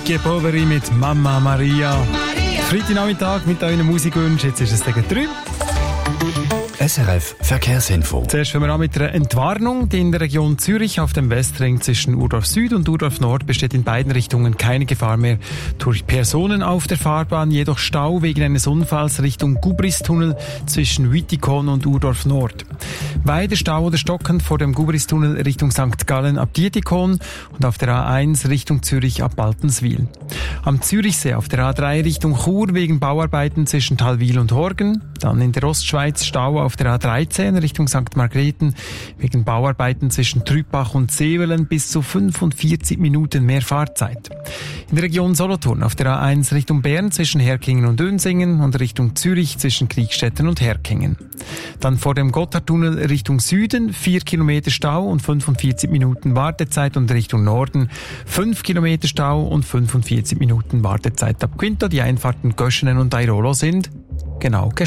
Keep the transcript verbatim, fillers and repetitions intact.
Enrique Poveri mit Mamma Maria. Freitagnachmittag mit euren Musikwünschen. Jetzt ist es gegen drei. S R F Verkehrsinfo. Zuerst fangen wir an mit einer Entwarnung. In der Region Zürich auf dem Westring zwischen Urdorf Süd und Urdorf Nord besteht in beiden Richtungen keine Gefahr mehr durch Personen auf der Fahrbahn, jedoch Stau wegen eines Unfalls Richtung Gubristunnel zwischen Wittikon und Urdorf Nord. Weiter Stau oder stockend vor dem Gubristunnel Richtung Sankt Gallen ab Dietikon und auf der A eins Richtung Zürich ab Baltenswil. Am Zürichsee auf der A drei Richtung Chur wegen Bauarbeiten zwischen Talwil und Horgen. Dann in der Ostschweiz Stau auf der A dreizehn Richtung Sankt Margrethen wegen Bauarbeiten zwischen Trübach und Sevelen bis zu fünfundvierzig Minuten mehr Fahrzeit. In der Region Solothurn auf der A eins Richtung Bern zwischen Herkingen und Dönsingen und Richtung Zürich zwischen Kriegstetten und Herkingen. Dann vor dem Gotthardtunnel Richtung Süden vier Kilometer Stau und fünfundvierzig Minuten Wartezeit und Richtung Norden fünf Kilometer Stau und fünfundvierzig Minuten Wartezeit ab Quinto. Die Einfahrten Göschenen und Airolo sind genau gesperrt.